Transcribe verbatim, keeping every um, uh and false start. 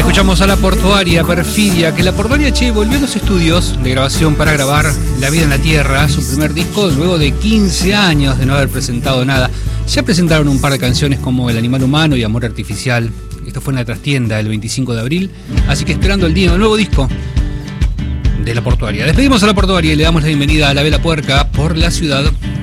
Escuchamos a La Portuaria, Perfidia, que La Portuaria, che, volvió a los estudios de grabación para grabar La Vida en la Tierra, su primer disco, luego de quince años de no haber presentado nada. Ya presentaron un par de canciones como El Animal Humano y Amor Artificial. Esto fue en la trastienda el veinticinco de abril, así que esperando el día del nuevo disco de La Portuaria. Despedimos a La Portuaria y le damos la bienvenida a La Vela Puerca por la ciudad